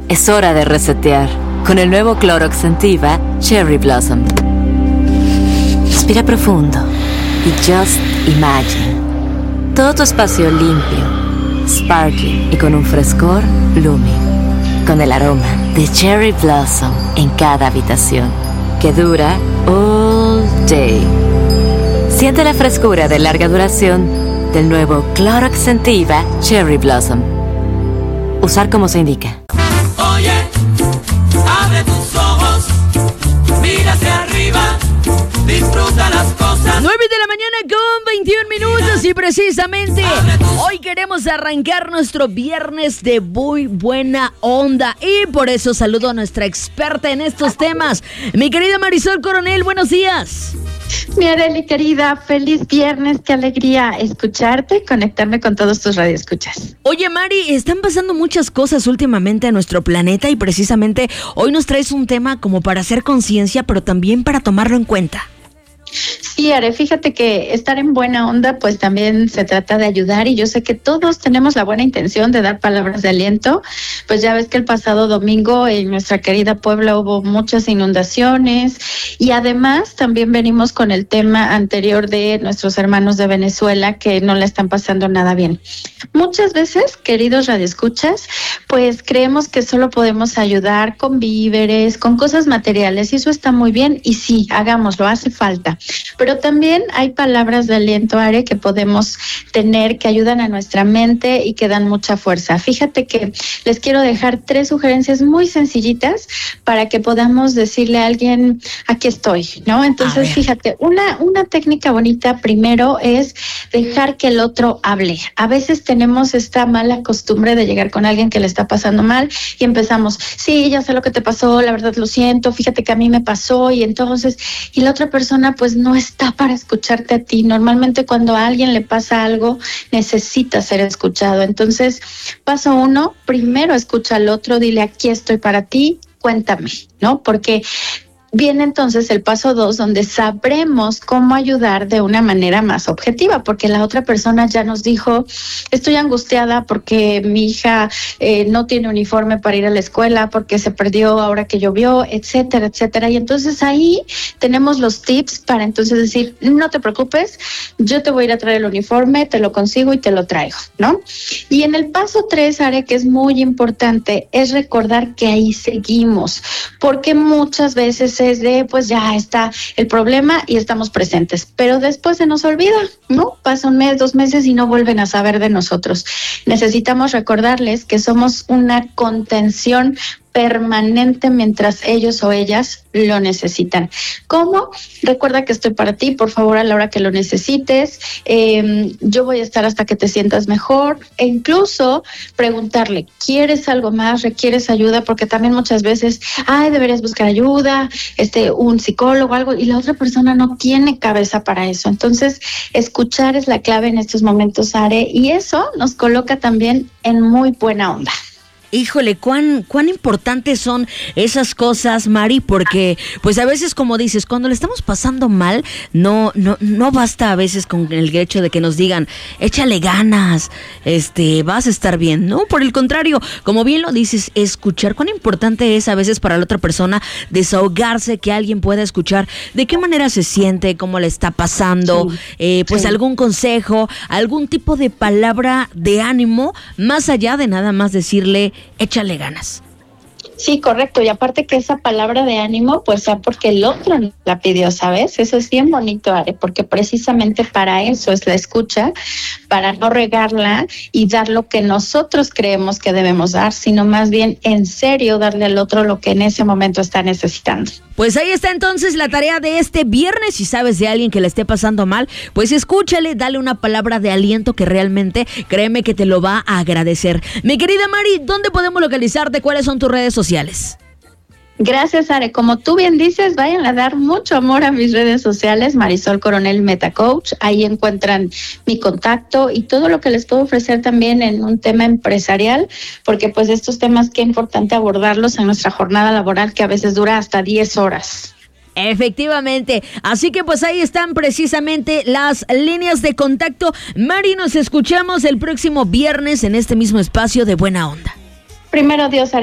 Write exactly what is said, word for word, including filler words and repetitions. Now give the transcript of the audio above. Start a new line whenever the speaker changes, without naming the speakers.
Es hora de resetear con el nuevo Clorox Scentiva Cherry Blossom. Respira profundo y just imagine. Todo tu espacio limpio, sparkling y con un frescor blooming. Con el aroma de Cherry Blossom en cada habitación, que dura all day. Siente la frescura de larga duración del nuevo Clorox Scentiva Cherry Blossom. Usar como se indica.
Oye, abre tus ojos, mira hacia arriba, disfruta las cosas.
nueve de la mañana con veintiún minutos y precisamente hoy queremos arrancar nuestro viernes de muy buena onda y por eso saludo a nuestra experta en estos temas, mi querida Marisol Coronel, buenos días.
Mi Arely querida, feliz viernes, qué alegría escucharte, conectarme con todos tus radioescuchas.
Oye Mari, están pasando muchas cosas últimamente a nuestro planeta y precisamente hoy nos traes un tema como para hacer conciencia, pero también para tomarlo en cuenta.
Sí, Are, fíjate que estar en buena onda pues también se trata de ayudar y yo sé que todos tenemos la buena intención de dar palabras de aliento, pues ya ves que el pasado domingo en nuestra querida Puebla hubo muchas inundaciones y además también venimos con el tema anterior de nuestros hermanos de Venezuela que no le están pasando nada bien. Muchas veces, queridos radioescuchas, pues creemos que solo podemos ayudar con víveres, con cosas materiales y eso está muy bien y sí, hagámoslo, hace falta. Pero también hay palabras de aliento, Are, que podemos tener que ayudan a nuestra mente y que dan mucha fuerza. Fíjate que les quiero dejar tres sugerencias muy sencillitas para que podamos decirle a alguien, aquí estoy, ¿no? Entonces, fíjate, una, una técnica bonita primero es dejar que el otro hable. A veces tenemos esta mala costumbre de llegar con alguien que le está pasando mal y empezamos, sí, ya sé lo que te pasó, la verdad lo siento, fíjate que a mí me pasó y entonces, y la otra persona pues no está para escucharte a ti. Normalmente cuando a alguien le pasa algo, necesita ser escuchado. Entonces, paso uno, primero escucha al otro, dile aquí estoy para ti, cuéntame, ¿no? Porque viene entonces el paso dos, donde sabremos cómo ayudar de una manera más objetiva, porque la otra persona ya nos dijo, estoy angustiada porque mi hija eh, no tiene uniforme para ir a la escuela, porque se perdió ahora que llovió, etcétera, etcétera. Y entonces ahí tenemos los tips para entonces decir, no te preocupes, yo te voy a ir a traer el uniforme, te lo consigo y te lo traigo, ¿no? Y en el paso tres, Are, que es muy importante, es recordar que ahí seguimos, porque muchas veces es de, pues ya está el problema y estamos presentes, pero después se nos olvida, ¿no? Pasa un mes, dos meses y no vuelven a saber de nosotros. Necesitamos recordarles que somos una contención permanente mientras ellos o ellas lo necesitan. ¿Cómo? Recuerda que estoy para ti, por favor, a la hora que lo necesites. Eh, yo voy a estar hasta que te sientas mejor. E incluso preguntarle, ¿quieres algo más? ¿Requieres ayuda? Porque también muchas veces, ay, deberías buscar ayuda, este, un psicólogo, algo, y la otra persona no tiene cabeza para eso. Entonces, escuchar es la clave en estos momentos, Are, y eso nos coloca también en muy buena onda.
Híjole, cuán, cuán importantes son esas cosas, Mari, porque pues a veces, como dices, cuando le estamos pasando mal, no, no, no basta a veces con el hecho de que nos digan, échale ganas, este, vas a estar bien, ¿no? Por el contrario, como bien lo dices, escuchar, cuán importante es a veces para la otra persona desahogarse, que alguien pueda escuchar de qué manera se siente, cómo le está pasando, sí, eh, pues sí, algún consejo, algún tipo de palabra de ánimo, más allá de nada más decirle, échale ganas.
Sí, correcto. Y aparte que esa palabra de ánimo, pues sea porque el otro la pidió, ¿sabes? Eso es bien bonito, Are, porque precisamente para eso es la escucha, para no regarla y dar lo que nosotros creemos que debemos dar, sino más bien en serio darle al otro lo que en ese momento está necesitando.
Pues ahí está entonces la tarea de este viernes. Si sabes de alguien que le esté pasando mal, pues escúchale, dale una palabra de aliento que realmente, créeme que te lo va a agradecer. Mi querida Mari, ¿dónde podemos localizarte? ¿Cuáles son tus redes sociales?
Gracias, Are. Como tú bien dices, vayan a dar mucho amor a mis redes sociales, Marisol Coronel Metacoach. Ahí encuentran mi contacto y todo lo que les puedo ofrecer también en un tema empresarial, porque pues estos temas qué importante abordarlos en nuestra jornada laboral que a veces dura hasta diez horas.
Efectivamente, así que pues ahí están precisamente las líneas de contacto. Mari, nos escuchamos el próximo viernes en este mismo espacio de Buena Onda.
Primero Dios, Are.